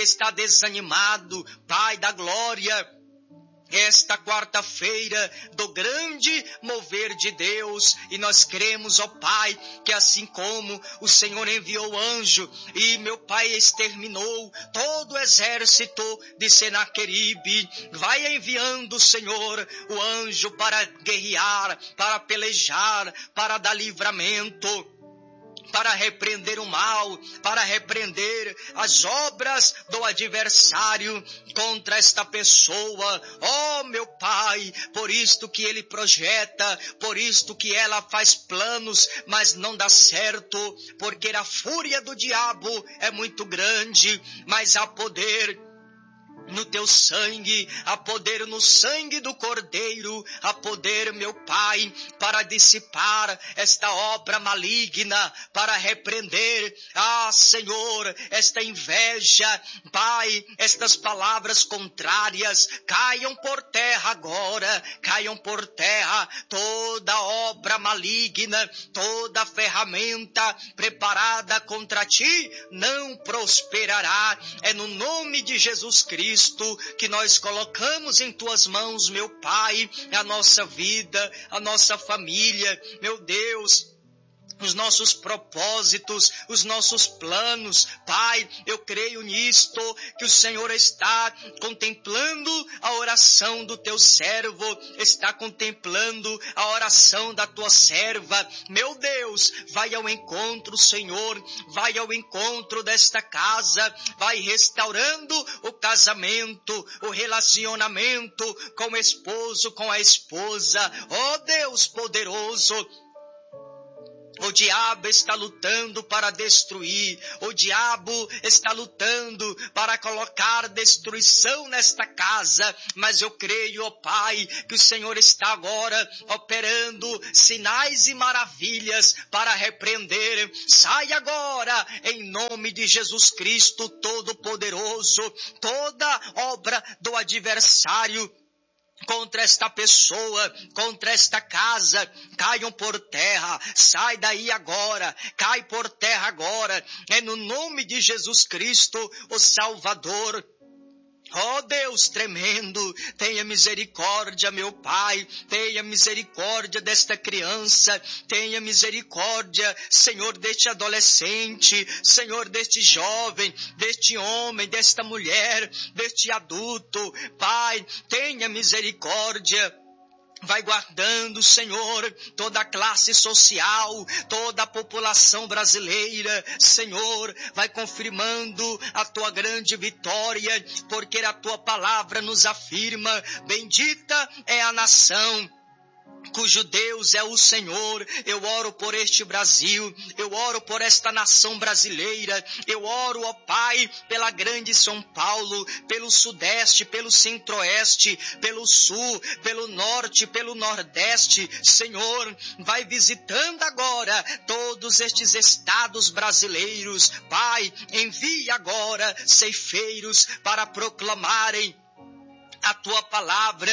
está desanimado, Pai da glória, esta quarta-feira do grande mover de Deus, e nós cremos, ó Pai, que assim como o Senhor enviou o anjo e meu Pai exterminou todo o exército de Senaqueribe, vai enviando, Senhor, o anjo para guerrear, para pelejar, para dar livramento, para repreender o mal, para repreender as obras do adversário contra esta pessoa. Oh, meu Pai, por isto que ele projeta, por isto que ela faz planos, mas não dá certo, porque a fúria do diabo é muito grande, mas há poder no teu sangue, há poder no sangue do Cordeiro, há poder, meu Pai, para dissipar esta obra maligna, para repreender, Senhor, esta inveja, Pai, estas palavras contrárias, caiam por terra agora, caiam por terra toda obra maligna, toda ferramenta preparada contra ti, não prosperará. É no nome de Jesus Cristo que nós colocamos em tuas mãos, meu Pai, a nossa vida, a nossa família, meu Deus, os nossos propósitos, os nossos planos. Pai, eu creio nisto, que o Senhor está contemplando a oração do teu servo, está contemplando a oração da tua serva. Meu Deus, vai ao encontro, Senhor, vai ao encontro desta casa, vai restaurando o casamento, o relacionamento com o esposo, com a esposa. Oh Deus poderoso, o diabo está lutando para destruir, o diabo está lutando para colocar destruição nesta casa, mas eu creio, ó Pai, que o Senhor está agora operando sinais e maravilhas para repreender. Sai agora, em nome de Jesus Cristo Todo-Poderoso, toda obra do adversário contra esta pessoa, contra esta casa, caiam por terra. Sai daí agora, cai por terra agora, é no nome de Jesus Cristo, o Salvador. Oh Deus tremendo, tenha misericórdia, meu Pai, tenha misericórdia desta criança, tenha misericórdia, Senhor, deste adolescente, Senhor, deste jovem, deste homem, desta mulher, deste adulto. Pai, tenha misericórdia. Vai guardando, Senhor, toda a classe social, toda a população brasileira, Senhor, vai confirmando a tua grande vitória, porque a tua palavra nos afirma, bendita é a nação cujo Deus é o Senhor. Eu oro por este Brasil, eu oro por esta nação brasileira, eu oro, ó Pai, pela grande São Paulo, pelo Sudeste, pelo Centro-Oeste, pelo Sul, pelo Norte, pelo Nordeste. Senhor, vai visitando agora todos estes estados brasileiros. Pai, envie agora ceifeiros para proclamarem a tua palavra,